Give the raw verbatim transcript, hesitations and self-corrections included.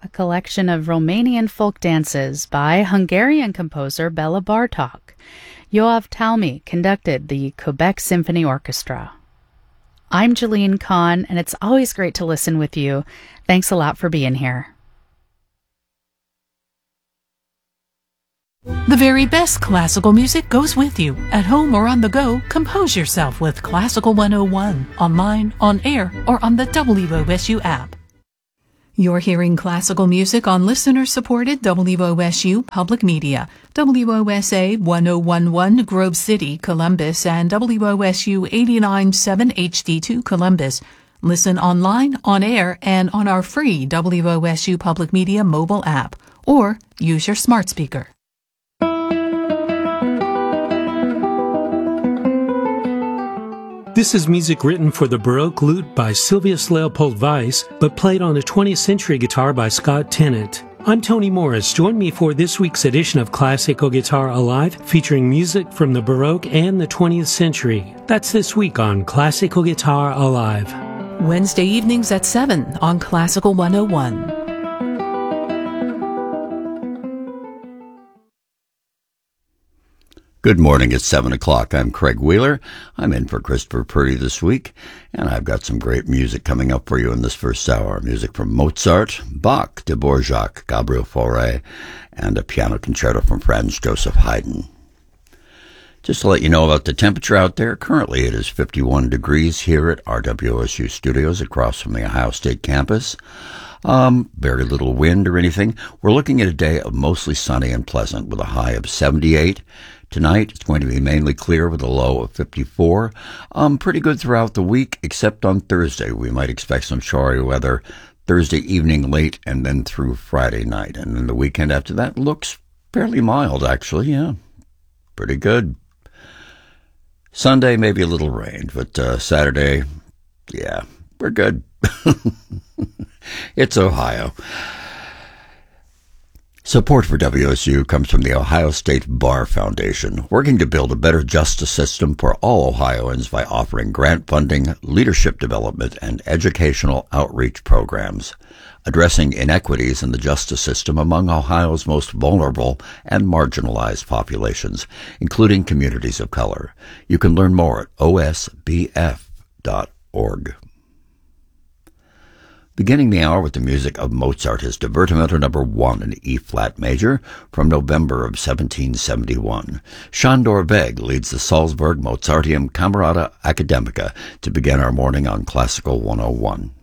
a collection of Romanian folk dances by Hungarian composer Bela Bartok. Yoav Talmi conducted the Quebec Symphony Orchestra. I'm Jeline Kahn, and it's always great to listen with you. Thanks a lot for being here. The very best classical music goes with you. At home or on the go, compose yourself with Classical one oh one, online, on air, or on the W O S U app. You're hearing classical music on listener-supported W O S U Public Media, W O S A one oh one point one Grove City, Columbus, and W O S U eighty-nine point seven H D two Columbus. Listen online, on air, and on our free W O S U Public Media mobile app, or use your smart speaker. This is music written for the Baroque lute by Silvius Leopold Weiss, but played on a twentieth century guitar by Scott Tennant. I'm Tony Morris. Join me for this week's edition of Classical Guitar Alive, featuring music from the Baroque and the twentieth century. That's this week on Classical Guitar Alive. Wednesday evenings at seven on Classical one oh one. Good morning, it's seven o'clock. I'm Craig Wheeler. I'm in for Christopher Purdy this week, and I've got some great music coming up for you in this first hour. Music from Mozart, Bach, Dvorak, Gabriel Fauré, and a piano concerto from Franz Joseph Haydn. Just to let you know about the temperature out there, currently it is fifty-one degrees here at R W O S U Studios across from the Ohio State campus. Um, very little wind or anything. We're looking at a day of mostly sunny and pleasant with a high of seventy-eight. Tonight, it's going to be mainly clear with a low of fifty-four. Um, pretty good throughout the week, except on Thursday. We might expect some showery weather Thursday evening late and then through Friday night. And then the weekend after that looks fairly mild, actually. Yeah, pretty good. Sunday, maybe a little rain, but uh, Saturday, yeah, we're good. It's Ohio. Support for W S U comes from the Ohio State Bar Foundation, working to build a better justice system for all Ohioans by offering grant funding, leadership development, and educational outreach programs, addressing inequities in the justice system among Ohio's most vulnerable and marginalized populations, including communities of color. You can learn more at O S B F dot org. Beginning the hour with the music of Mozart, his Divertimento number one in E-flat major from November of seventeen seventy-one. Sándor Vég leads the Salzburg Mozarteum Camerata Academica to begin our morning on Classical one oh one.